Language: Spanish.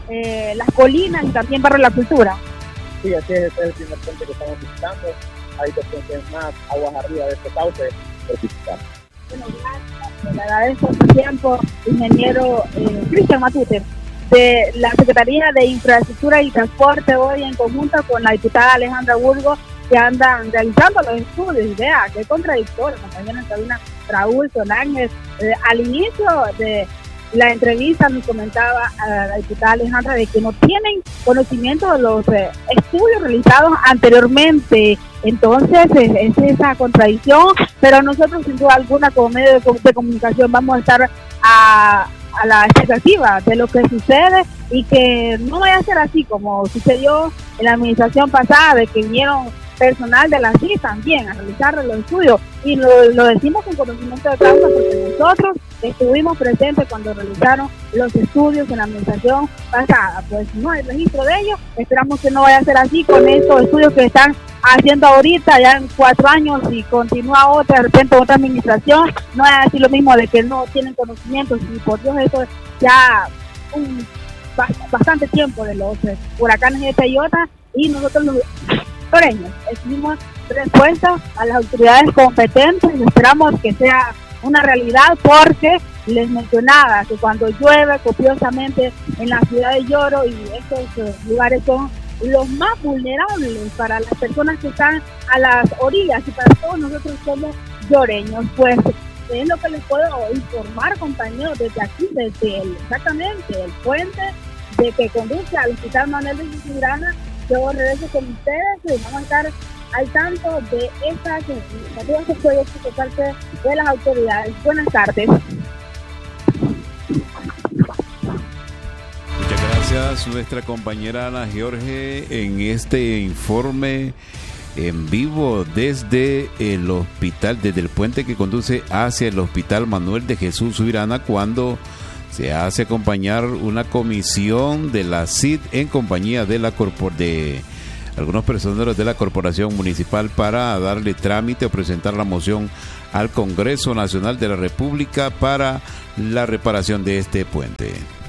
las colinas y también Barrio La Cultura. Sí, así es, este es el primer puente que estamos visitando. Hay 200 más aguas arriba de este cauce por visitar. Bueno, gracias. Le agradezco su tiempo, ingeniero Cristian Matute, de la Secretaría de Infraestructura y Transporte, hoy en conjunto con la diputada Alejandra Burgos, que andan realizando los estudios. Vea, qué contradictorio, compañero en cabina Raúl Solange. Al inicio de la entrevista nos comentaba a la diputada Alejandra de que no tienen conocimiento de los estudios realizados anteriormente. Entonces es esa contradicción, pero nosotros sin duda alguna como medio de comunicación vamos a estar a la expectativa de lo que sucede y que no vaya a ser así como sucedió en la administración pasada, de que vinieron personal de la CIS también a realizar los estudios, y lo decimos con conocimiento de causa porque nosotros estuvimos presentes cuando realizaron los estudios en la administración pasada. Pues no hay registro de ellos, esperamos que no vaya a ser así con estos estudios que están haciendo ahorita ya en 4 años y continúa otra, de repente otra administración, no es así lo mismo de que no tienen conocimiento, y por Dios eso ya bastante tiempo de los huracanes de Iota, y nosotros los sureños exigimos respuesta a las autoridades competentes y esperamos que sea una realidad, porque les mencionaba que cuando llueve copiosamente en la ciudad de Lloro, y estos lugares son los más vulnerables para las personas que están a las orillas y para todos nosotros somos lloreños, pues es lo que les puedo informar, compañeros, desde aquí, desde exactamente el puente de que conduce al Hospital Manuel de Ciurana. Yo regreso con ustedes y vamos a estar al tanto de estas iniciativas que proyectos por parte de las autoridades. Buenas tardes. Muchas gracias, nuestra compañera Ana Jorge, en este informe en vivo desde el hospital, desde el puente que conduce hacia el Hospital Manuel de Jesús Subirana, cuando se hace acompañar una comisión de la CID en compañía de de algunos personeros de la Corporación Municipal para darle trámite o presentar la moción al Congreso Nacional de la República para la reparación de este puente.